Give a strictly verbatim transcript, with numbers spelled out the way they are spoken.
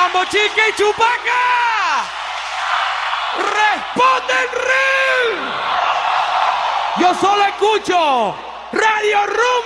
Mambo Chica y Chupaca. ¡Responde el ring! Yo solo escucho Radio Rumba.